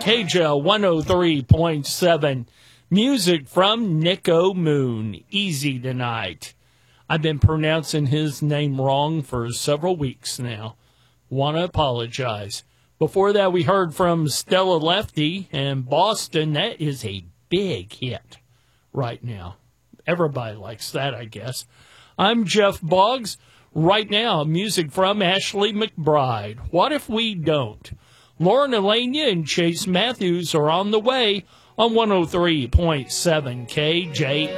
KJL 103.7. Music from Nico Moon. Easy Tonight. I've been pronouncing his name wrong for several weeks now. Want to apologize. Before that, we heard from Stella Lefty and Boston. That is a big hit right now. Everybody likes that, I guess. I'm Jeff Boggs. Right now, music from Ashley McBryde. What If We Don't? Lauren Elenia and Chase Matthews are on the way on 103.7 KJ.